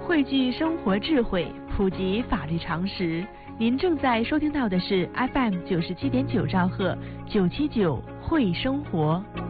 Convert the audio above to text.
汇聚生活智慧，普及法律常识。您正在收听到的是 FM 97.9兆赫979汇生活。